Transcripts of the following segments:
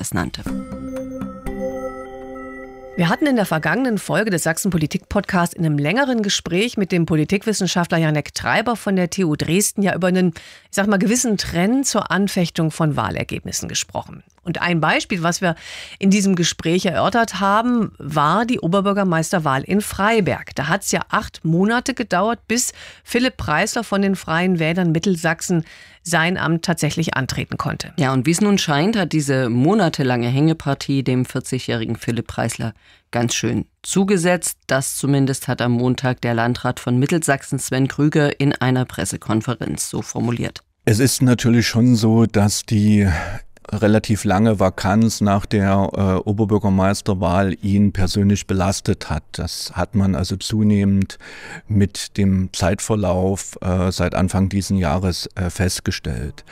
es nannte. Wir hatten in der vergangenen Folge des Sachsen-Politik-Podcasts in einem längeren Gespräch mit dem Politikwissenschaftler Janek Treiber von der TU Dresden ja über einen, gewissen Trend zur Anfechtung von Wahlergebnissen gesprochen. Und ein Beispiel, was wir in diesem Gespräch erörtert haben, war die Oberbürgermeisterwahl in Freiberg. Da hat es ja 8 Monate gedauert, bis Philipp Preisler von den Freien Wählern Mittelsachsen sein Amt tatsächlich antreten konnte. Ja, und wie es nun scheint, hat diese monatelange Hängepartie dem 40-jährigen Philipp Preisler ganz schön zugesetzt. Das zumindest hat am Montag der Landrat von Mittelsachsen Sven Krüger in einer Pressekonferenz so formuliert. Es ist natürlich schon so, dass die relativ lange Vakanz nach der Oberbürgermeisterwahl ihn persönlich belastet hat. Das hat man also zunehmend mit dem Zeitverlauf seit Anfang diesen Jahres festgestellt.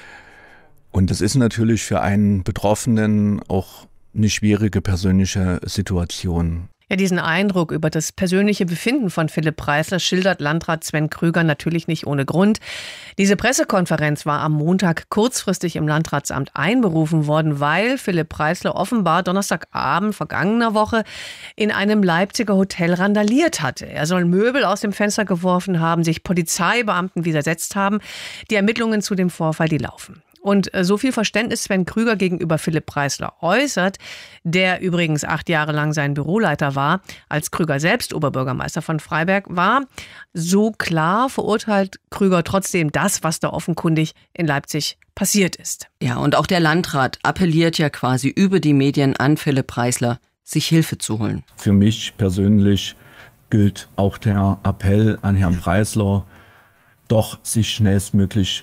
Und das ist natürlich für einen Betroffenen auch eine schwierige persönliche Situation. Ja, diesen Eindruck über das persönliche Befinden von Philipp Preisler schildert Landrat Sven Krüger natürlich nicht ohne Grund. Diese Pressekonferenz war am Montag kurzfristig im Landratsamt einberufen worden, weil Philipp Preisler offenbar Donnerstagabend vergangener Woche in einem Leipziger Hotel randaliert hatte. Er soll Möbel aus dem Fenster geworfen haben, sich Polizeibeamten widersetzt haben. Die Ermittlungen zu dem Vorfall, die laufen. Und so viel Verständnis Sven Krüger gegenüber Philipp Preisler äußert, der übrigens 8 Jahre lang sein Büroleiter war, als Krüger selbst Oberbürgermeister von Freiberg war, so klar verurteilt Krüger trotzdem das, was da offenkundig in Leipzig passiert ist. Ja, und auch der Landrat appelliert ja quasi über die Medien an Philipp Preisler, sich Hilfe zu holen. Für mich persönlich gilt auch der Appell an Herrn Preisler, doch sich schnellstmöglich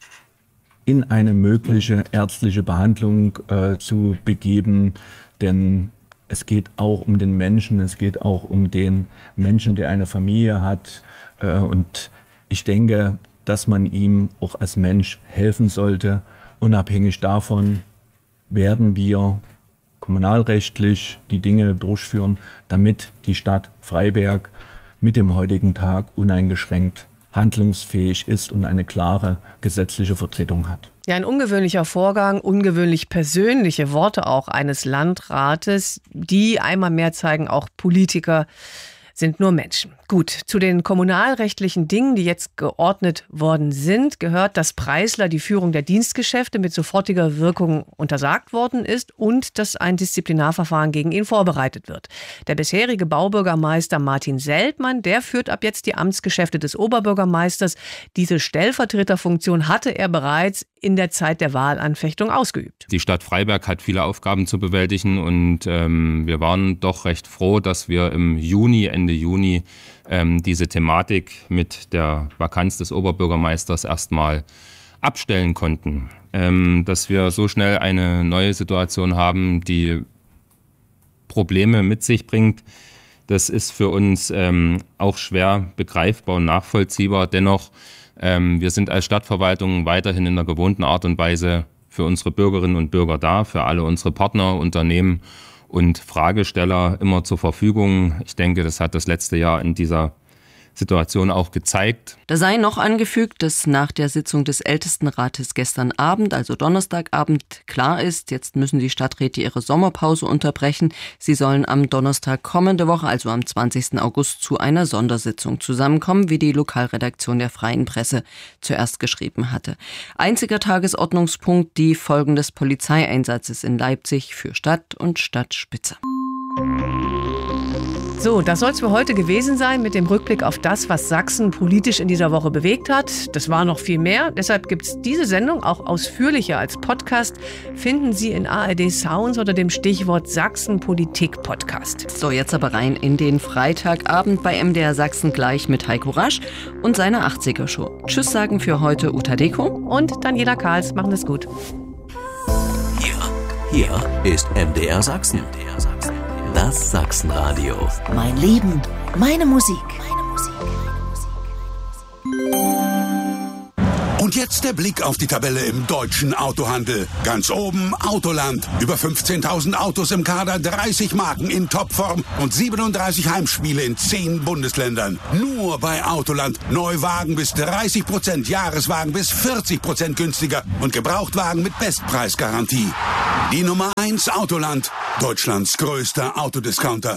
in eine mögliche ärztliche Behandlung zu begeben, denn es geht auch um den Menschen, es geht auch um den Menschen, der eine Familie hat, und ich denke, dass man ihm auch als Mensch helfen sollte. Unabhängig davon werden wir kommunalrechtlich die Dinge durchführen, damit die Stadt Freiberg mit dem heutigen Tag uneingeschränkt handlungsfähig ist und eine klare gesetzliche Vertretung hat. Ja, ein ungewöhnlicher Vorgang, ungewöhnlich persönliche Worte auch eines Landrates, die einmal mehr zeigen, auch Politiker sind nur Menschen. Gut, zu den kommunalrechtlichen Dingen, die jetzt geordnet worden sind, gehört, dass Preisler die Führung der Dienstgeschäfte mit sofortiger Wirkung untersagt worden ist und dass ein Disziplinarverfahren gegen ihn vorbereitet wird. Der bisherige Baubürgermeister Martin Seltmann, der führt ab jetzt die Amtsgeschäfte des Oberbürgermeisters. Diese Stellvertreterfunktion hatte er bereits in der Zeit der Wahlanfechtung ausgeübt. Die Stadt Freiberg hat viele Aufgaben zu bewältigen und wir waren doch recht froh, dass wir Ende Juni diese Thematik mit der Vakanz des Oberbürgermeisters erstmal abstellen konnten. Dass wir so schnell eine neue Situation haben, die Probleme mit sich bringt, das ist für uns auch schwer begreifbar und nachvollziehbar. Dennoch, wir sind als Stadtverwaltung weiterhin in der gewohnten Art und Weise für unsere Bürgerinnen und Bürger da, für alle unsere Partner, Unternehmen und Fragesteller immer zur Verfügung. Ich denke, das hat das letzte Jahr in dieser Situation auch gezeigt. Da sei noch angefügt, dass nach der Sitzung des Ältestenrates gestern Abend, also Donnerstagabend, klar ist, jetzt müssen die Stadträte ihre Sommerpause unterbrechen. Sie sollen am Donnerstag kommende Woche, also am 20. August, zu einer Sondersitzung zusammenkommen, wie die Lokalredaktion der Freien Presse zuerst geschrieben hatte. Einziger Tagesordnungspunkt die Folgen des Polizeieinsatzes in Leipzig für Stadt und Stadtspitze. So, das soll es für heute gewesen sein mit dem Rückblick auf das, was Sachsen politisch in dieser Woche bewegt hat. Das war noch viel mehr. Deshalb gibt es diese Sendung auch ausführlicher als Podcast. Finden Sie in ARD Sounds unter dem Stichwort Sachsen Politik Podcast. So, jetzt aber rein in den Freitagabend bei MDR Sachsen gleich mit Heiko Rasch und seiner 80er-Show. Tschüss sagen für heute Uta Deko und Daniela Karls. Machen es gut. Hier ist MDR Sachsen. Das Sachsenradio. Mein Leben, meine Musik. Und Und jetzt der Blick auf die Tabelle im deutschen Autohandel. Ganz oben Autoland. Über 15.000 Autos im Kader, 30 Marken in Topform und 37 Heimspiele in 10 Bundesländern. Nur bei Autoland. Neuwagen bis 30%, Jahreswagen bis 40% günstiger und Gebrauchtwagen mit Bestpreisgarantie. Die Nummer 1 Autoland. Deutschlands größter Autodiscounter.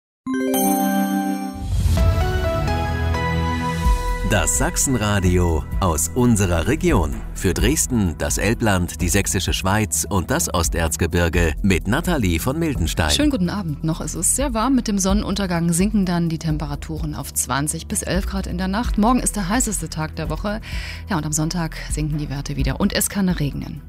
Das Sachsenradio aus unserer Region. Für Dresden, das Elbland, die Sächsische Schweiz und das Osterzgebirge mit Nathalie von Mildenstein. Schönen guten Abend noch. Es ist sehr warm. Mit dem Sonnenuntergang sinken dann die Temperaturen auf 20 bis 11 Grad in der Nacht. Morgen ist der heißeste Tag der Woche. Ja, und am Sonntag sinken die Werte wieder und es kann regnen.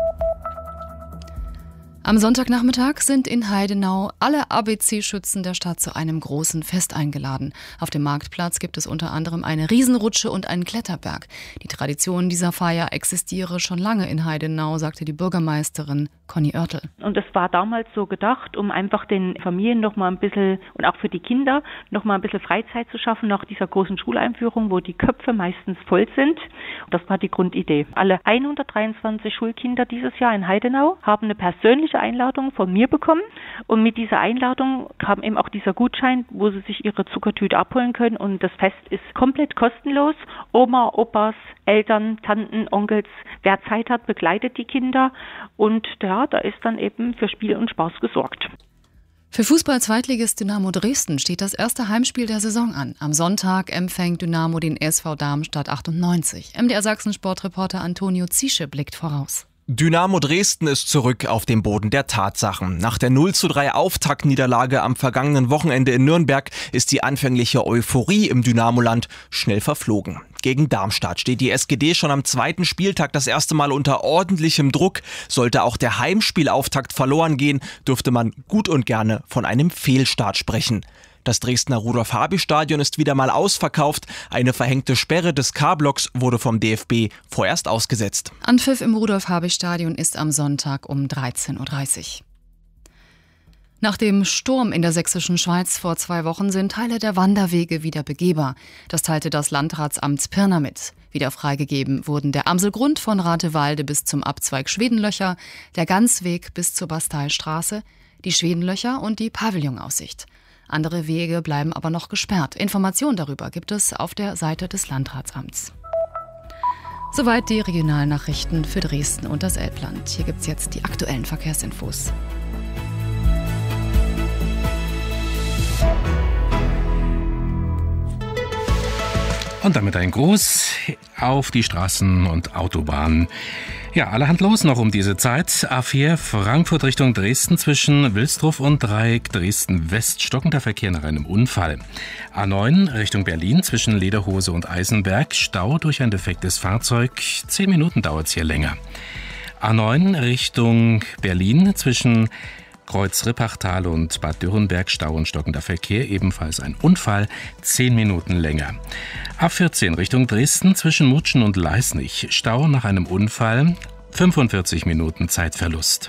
Am Sonntagnachmittag sind in Heidenau alle ABC-Schützen der Stadt zu einem großen Fest eingeladen. Auf dem Marktplatz gibt es unter anderem eine Riesenrutsche und einen Kletterberg. Die Tradition dieser Feier existiere schon lange in Heidenau, sagte die Bürgermeisterin Conny Oertel. Und es war damals so gedacht, um einfach den Familien noch mal ein bisschen und auch für die Kinder noch mal ein bisschen Freizeit zu schaffen nach dieser großen Schuleinführung, wo die Köpfe meistens voll sind. Das war die Grundidee. Alle 123 Schulkinder dieses Jahr in Heidenau haben eine persönliche Einladung von mir bekommen und mit dieser Einladung kam eben auch dieser Gutschein, wo sie sich ihre Zuckertüte abholen können und das Fest ist komplett kostenlos. Oma, Opas, Eltern, Tanten, Onkels, wer Zeit hat, begleitet die Kinder und ja, da ist dann eben für Spiel und Spaß gesorgt. Für Fußball-Zweitligist Dynamo Dresden steht das erste Heimspiel der Saison an. Am Sonntag empfängt Dynamo den SV Darmstadt 98. MDR Sachsen-Sportreporter Antonio Ziesche blickt voraus. Dynamo Dresden ist zurück auf dem Boden der Tatsachen. Nach der 0:3 Auftaktniederlage am vergangenen Wochenende in Nürnberg ist die anfängliche Euphorie im Dynamoland schnell verflogen. Gegen Darmstadt steht die SGD schon am zweiten Spieltag das erste Mal unter ordentlichem Druck. Sollte auch der Heimspielauftakt verloren gehen, dürfte man gut und gerne von einem Fehlstart sprechen. Das Dresdner Rudolf-Habich-Stadion ist wieder mal ausverkauft. Eine verhängte Sperre des K-Blocks wurde vom DFB vorerst ausgesetzt. Anpfiff im Rudolf-Habich-Stadion ist am Sonntag um 13:30 Uhr. Nach dem Sturm in der sächsischen Schweiz vor 2 Wochen sind Teile der Wanderwege wieder begehbar. Das teilte das Landratsamt Pirna mit. Wieder freigegeben wurden der Amselgrund von Ratewalde bis zum Abzweig Schwedenlöcher, der Ganzweg bis zur Basteilstraße, die Schwedenlöcher und die Pavillonaussicht. Andere Wege bleiben aber noch gesperrt. Informationen darüber gibt es auf der Seite des Landratsamts. Soweit die Regionalnachrichten für Dresden und das Elbland. Hier gibt es jetzt die aktuellen Verkehrsinfos. Und damit ein Gruß auf die Straßen und Autobahnen. Ja, allerhand los noch um diese Zeit. A4 Frankfurt Richtung Dresden zwischen Wilsdruf und Dreieck Dresden West. Stockender Verkehr nach einem Unfall. A9 Richtung Berlin zwischen Lederhose und Eisenberg. Stau durch ein defektes Fahrzeug. 10 Minuten dauert es hier länger. A9 Richtung Berlin zwischen Kreuz-Rippachtal und Bad Dürrenberg, Stau und stockender Verkehr, ebenfalls ein Unfall, 10 Minuten länger. A14 Richtung Dresden zwischen Mutschen und Leisnig, Stau nach einem Unfall, 45 Minuten Zeitverlust.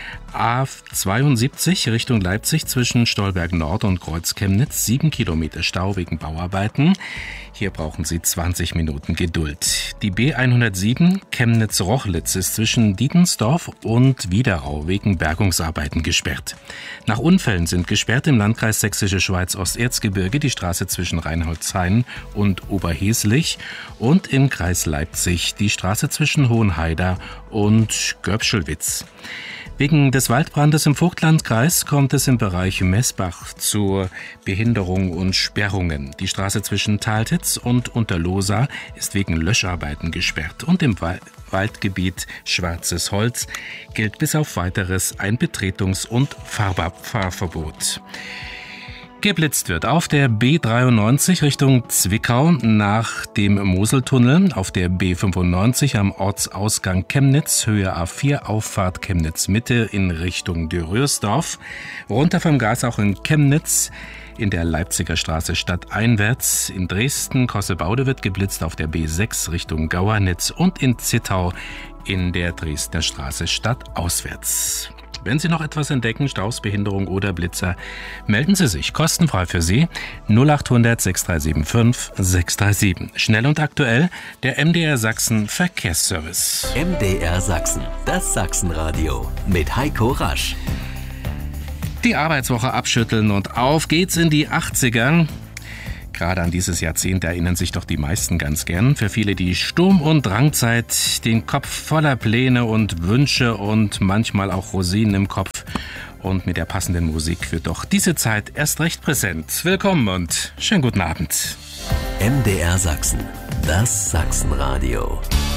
A72 Richtung Leipzig zwischen Stolberg Nord und Kreuz-Chemnitz, 7 Kilometer Stau wegen Bauarbeiten. Hier brauchen Sie 20 Minuten Geduld. Die B107 Chemnitz-Rochlitz ist zwischen Dietensdorf und Wiederau wegen Bergungsarbeiten gesperrt. Nach Unfällen sind gesperrt im Landkreis Sächsische Schweiz Osterzgebirge die Straße zwischen Reinholdshain und Oberheslich und im Kreis Leipzig die Straße zwischen Hohenhaida und Görbschelwitz. Wegen des Waldbrandes im Vogtlandkreis kommt es im Bereich Messbach zu Behinderung und Sperrungen. Die Straße zwischen Taltitz und Unterlohsa ist wegen Löscharbeiten gesperrt. Und im Waldgebiet Schwarzes Holz gilt bis auf Weiteres ein Betretungs- und Fahrverbot. Geblitzt wird auf der B93 Richtung Zwickau nach dem Moseltunnel, auf der B95 am Ortsausgang Chemnitz, Höhe A4, Auffahrt Chemnitz Mitte in Richtung Dürrösdorf, runter vom Gas auch in Chemnitz, in der Leipziger Straße stadteinwärts, in Dresden, Kossebaude wird geblitzt auf der B6 Richtung Gauernitz und in Zittau in der Dresdner Straße stadtauswärts. Wenn Sie noch etwas entdecken, Staus, Behinderung oder Blitzer, melden Sie sich kostenfrei für Sie 0800 6375 637. Schnell und aktuell der MDR Sachsen Verkehrsservice. MDR Sachsen, das Sachsenradio mit Heiko Rasch. Die Arbeitswoche abschütteln und auf geht's in die 80er. Gerade an dieses Jahrzehnt erinnern sich doch die meisten ganz gern. Für viele die Sturm- und Drangzeit, den Kopf voller Pläne und Wünsche und manchmal auch Rosinen im Kopf. Und mit der passenden Musik wird doch diese Zeit erst recht präsent. Willkommen und schönen guten Abend. MDR Sachsen, das Sachsenradio.